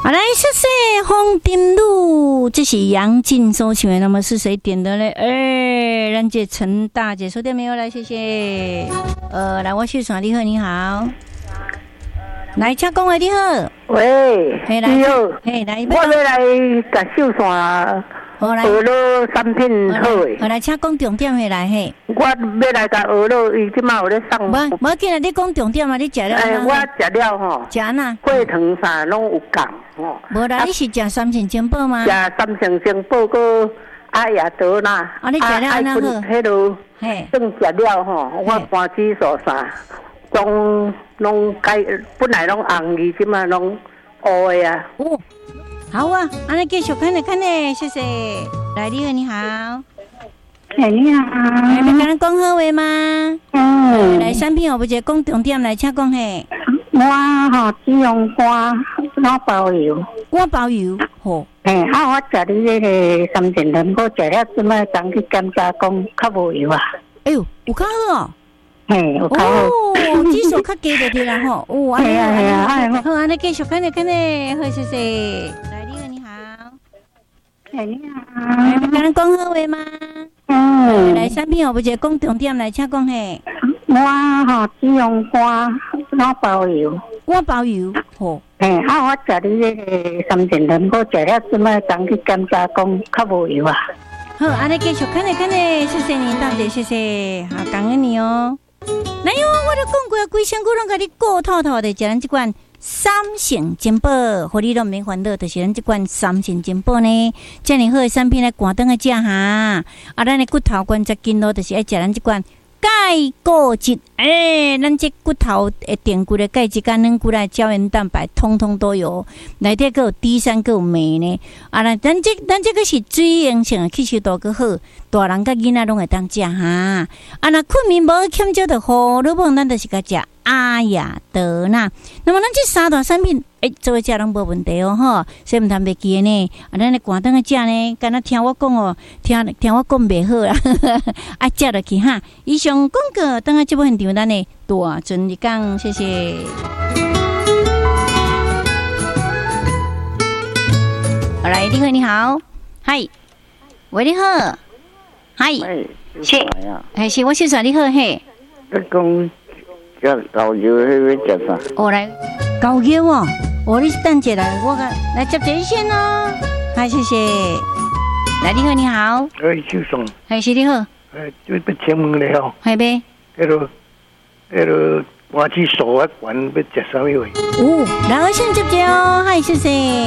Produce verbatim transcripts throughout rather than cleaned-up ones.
好来，谢谢红丁路，这是杨静所唱的。那么是谁点的呢？哎，咱这陈大姐收点没有？来，谢谢。呃，来，我去传你好，你好。来，请讲话你好。 喂， 嘿， 你好。 嘿，来， 我要来甲秀山。 好来， 鹅肉产品好诶。 好来，请讲重点回来嘿。 我要来甲鹅肉，伊即马有咧送。 无，无紧来，你讲重点嘛？你食了？ 哎，我食了吼。 食哪？ 血糖啥拢有降吼。 无啦，你是食三成珍宝吗？ 食三成珍宝个阿亚德纳。 啊，你食了安那好？ 迄落，嘿，正食了吼，我肝指数啥，拢拢改，本来拢红伊即马拢乌诶啊。 哦。好啊，安尼继续看呢看呢，谢谢。来，你好，你好。 哎，你好。 要跟咱讲好话吗？ 嗯。 来，产品我不是讲重点来，请讲嘿。 我吼只用肝肝包油。 肝包油，好。 嘿，啊，我食你迄个三珍珍宝，食了即摆当去检查讲较无油啊。 哎呦，有较好哦。 嘿，有较好。 哦，指数较低就对啦吼。哦， 系啊系啊， 好，安尼继续看呢看呢，好，谢谢。 哎，你好， 要跟咱讲好话吗？嗯，来，产品我不是讲重点来，请讲嘿。 我吼只用肝肝包油。 肝包油，好。 嘿，啊，我食你迄个三珍珍宝，食了即摆当去检查讲较无油啊。 好，安尼继续看呢看呢，谢谢你，大姐，谢谢，好，感恩你哦。来哟，我都讲过啊，规身躯拢甲你顾透透的，食咱即款。三成珍宝，互你拢免烦恼，就是咱即款三成珍宝呢，遮尔好的产品来赶灯个食哈。啊，咱的骨头关节筋咯，就是爱食咱即款钙固质。诶、欸，咱这骨头的电骨的钙质、甲软骨的胶原蛋白，通通都有。内底还有 D 三，还有镁呢。啊，咱咱这咱这个是水溶性的，吸收度个好，大人甲囡仔拢会当食哈。啊，若困眠无欠少的好，如果咱就是甲食。阿雅德纳，那么咱这三大产品，诶、欸，做位食拢无问题哦，吼，所以毋通袂记的呢。啊，咱咧关灯个食呢，敢若听我讲哦，听听我讲袂好啦，啊，食落去哈。以上广告，等下这部现场咱呢大尊你讲，谢谢。好来，你好，你好，嗨，喂，你好，嗨，是，哎，是我先生，你好，嘿， 你讲。叫高油迄个食啥？ 哦，来高油哦，我你等一下来，我个来接这一线哦。好，谢谢。来，你好，你好。 哎，秀松。 还是你好。 哎，就要请问了哦。 系呗。 迄落，迄落，我去手啊管要食啥物味？ 哦，来我先接接哦，嗨，谢谢。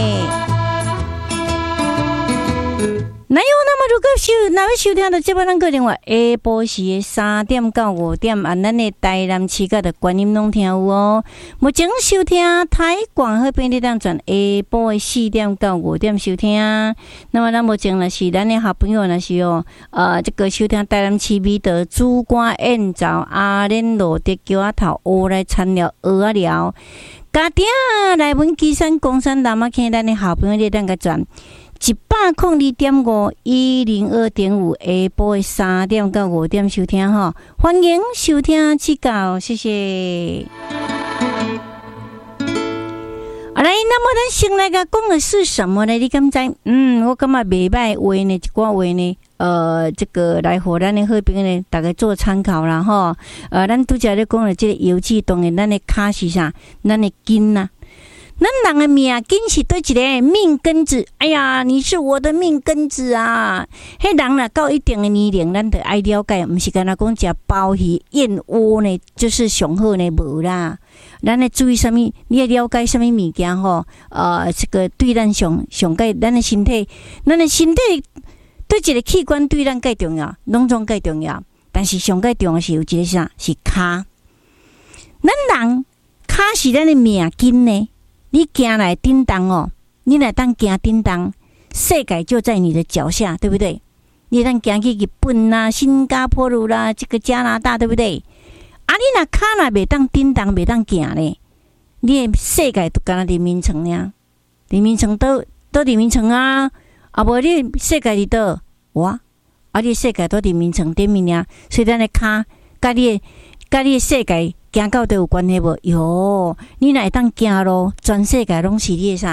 那有那么如果收，那要收听到这摆咱个电话，下晡时的三点到五点，按咱的台南市甲的观音拢听有哦。目前收听台广迄边你当转下晡的四点到五点收听。那么咱目前若是咱的好朋友若是哦，呃，这个收听台南市美德主管宴造阿莲路的桥仔头乌来参了蚵仔寮，家丁来文基山公山南马坑，咱的好朋友你当个转。一百零二点五一零二点五下晡三点到五点收听哈，欢迎收听指教，谢谢。好来，那么咱先来个讲的是什么呢？你敢知？嗯，我感觉袂歹话呢，一寡话呢，呃，这个来互咱的好朋友呢，大家做参考啦吼。呃，咱拄则咧讲的这个油脂，当然咱的卡是啥？咱的筋呐。咱人的命根是对一个命根子，哎呀，你是我的命根子啊！迄人啦，到一定的年龄，咱得爱了解，毋是干那讲食鲍鱼、燕窝呢，就是上好呢，无啦。咱来注意什么？你要了解什么物件吼？呃，这个对咱上上介，咱的身体，咱的身体对一个器官对咱介重要，拢总介重要。但是上介重要是有一个啥？是骹。咱人骹是咱的命根呢。你行来叮当哦，你来当行叮当，世界就在你的脚下，对不对？你当行去日本啦、新加坡啦、这个加拿大，对不对？啊，你若脚若袂当叮当，袂当行咧，你的世界都干那人民城呀？人民城都都人民城啊？啊，无你世界伫倒哇？啊，你世界都人民城顶面呀？所以咱的脚，甲你甲你的世界。行到都有关系无？哟，你若会当行咯，全世界拢是你的啥？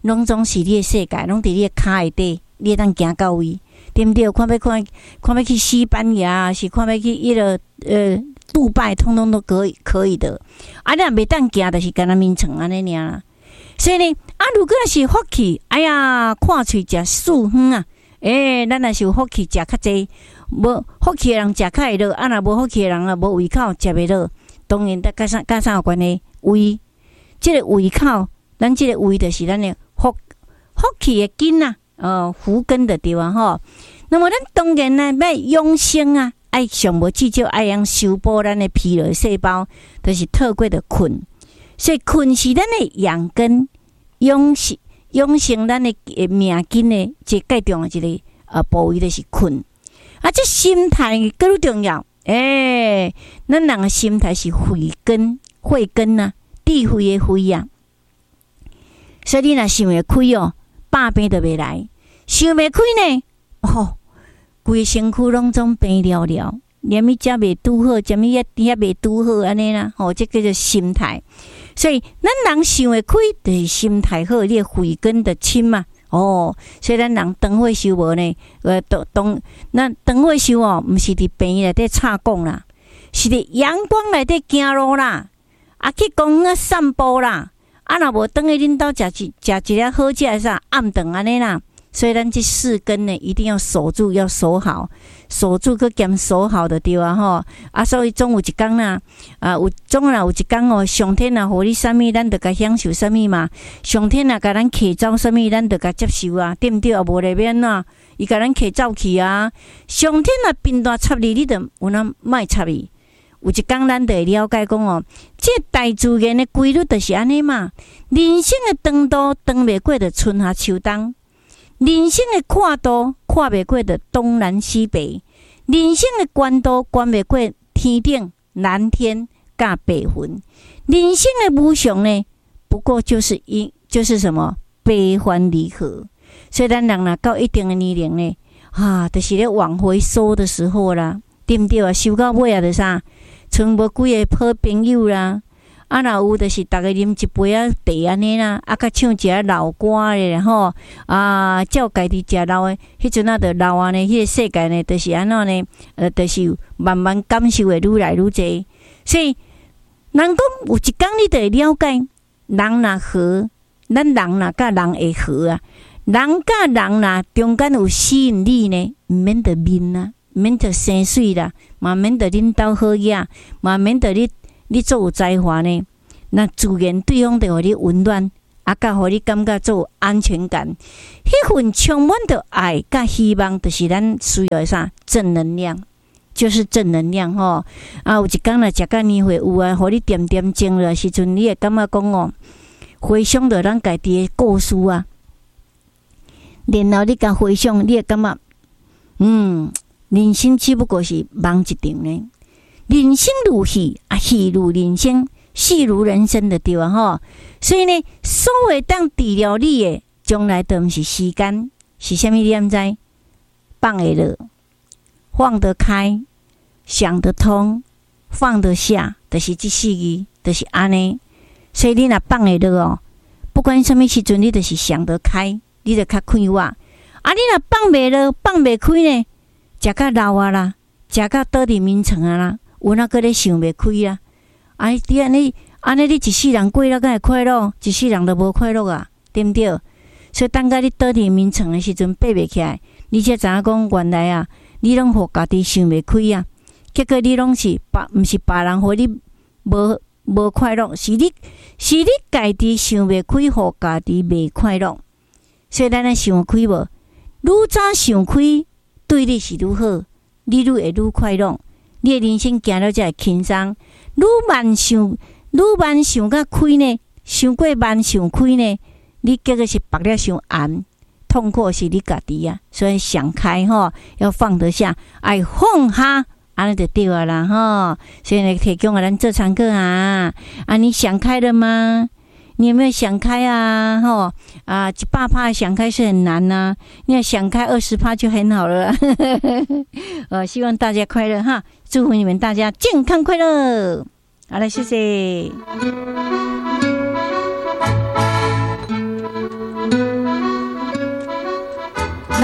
拢总是你的世界，拢伫你的脚下底，你会当行到位，对毋对？看要看，看要去西班牙，是看要去迄个呃杜拜，通通都可以可以的。啊，你若袂当行，就是干那眠床安尼尔啦。所以呢，啊，如果是福气，哎呀，看喙食素远啊，诶、欸，咱若是有福气食较济，无福气的人食较会落，啊，若无福气的人啊，无胃口食袂落。当然，甲啥甲啥有关系？胃，即、這个胃口，咱即个胃就是咱的福福气的根啊，呃，福根的地方吼。那么咱当然呢，要养生啊，爱上无至少爱用修补咱的疲劳细胞，就是透过的困。所以困是咱的养根，养是养成咱的命根的一个最重要一个呃部位，就是困。啊，这心态更重要。诶、欸，咱人的心态是慧根，慧根啊，智慧的慧啊。所以你若想会开哦，百病都袂来；想袂开呢，哦，规个身躯拢总病了了，连物食袂拄好，什物也也袂拄好安尼啦。吼、哦，这叫做心态。所以咱人想会开，就是心态好，你的慧根就深嘛。哦，所以咱人肠胃修无呢，呃，当咱肠胃修哦，毋是伫病院内底插讲啦，是伫阳光内底行路啦，啊去公园散步啦，啊若无等去恁兜食一食一粒好食的啥暗顿安尼啦。所以咱这四根呢，一定要守住，要守好，守住佮兼守好的对啊吼。啊，所以总有一天啦，啊有总啦有一天哦，上天啊，互你啥物，咱就该享受啥物嘛。上天啊，甲咱摕走啥物，咱就该接受啊，对毋对啊？无咧免啊，伊甲咱摕走去啊。上天啊，兵大插你，你就有哪莫插伊。有一天咱就会了解讲哦，这大自然的规律就是安尼嘛。人生的长度长袂过，就春夏秋冬。人生的跨度跨袂过的东南西北，人生的关度关袂过天顶蓝天甲白云，人生的无常呢，不过就是一就是什么悲欢离合。所以咱人若到一定的年龄呢，啊，就是咧往回收的时候啦，对毋对啊？收到尾啊，就啥，剩无几个好朋友啦。啊，若有就是逐个啉一杯啊茶安尼啦，啊，甲唱一下老歌咧吼，啊，照家己食老诶，迄阵啊，就老啊呢，迄个世界呢，就是安怎呢？呃，就是慢慢感受诶，愈来愈济。所以，人讲有一天你就会了解，人若和，咱人若甲人会和啊，人甲人若中间有吸引力呢，毋免得面啊，毋免得生水啦，嘛免得恁兜好嘢，嘛免得你。你做有才华呢，那自然对方就互你温暖，啊，甲互你感觉做有安全感。迄份充满着爱甲希望，就是咱需要的啥正能量，就是正能量吼。啊，有一天若食到年岁有啊，互你点点钟了时阵，你会感觉讲哦，回想着咱家己的故事啊，然后你甲回想，你会感觉，嗯，人生只不过是梦一场呢。人生如戏啊，戏如人生，戏如人生的对啊吼。所以呢，所有当治疗你的，将来都毋是时间，是啥物你毋知？放得落，放得开，想得通，放得下，就是这四字，就是安尼。所以你若放得落哦，不管什么时阵，你就是想得开，你就较快活。啊，你若放袂落，放袂开呢，食到老啊啦，食到倒伫眠床啊啦。有哪个咧想袂开啊？啊，你安尼安尼，你一世人过了，敢会快乐？一世人都无快乐啊，对毋对？所以当甲你倒伫眠床的时阵，爬袂起来，你才知影讲原来啊，你拢互家己想袂开啊。结果你拢是别，毋是别人互你无无快乐，是你是你家己想袂开，互家己袂快乐。所以咱来想开无？愈早想开，对你是愈好，你愈会愈快乐。你的人生行了才会轻松，愈慢想，愈慢想甲开呢，想过慢想开呢，你结果是白了想暗，痛苦是你家己啊。所以想开吼，要放得下，爱放下，安尼就对啊啦吼。所以呢，提供我咱这堂课啊，啊，你想开了吗？你有没有想开啊？吼啊，一百趴想开是很难呐、啊，你要想开二十趴就很好了。呃，希望大家快乐哈，祝福你们大家健康快乐。好了，谢谢。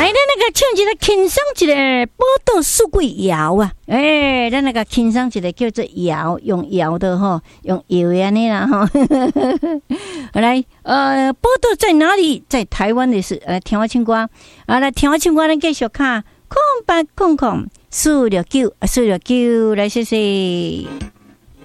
来，咱那个唱一个轻松一个宝岛四季谣啊！哎、欸，咱那个轻松一个叫做谣，用谣的哈，用谣的安尼啦哈。来，呃，宝岛在哪里？在台湾的是呃，听我唱歌啊！来，听我唱歌，咱继续看空八空空四六九四六九，来谢谢。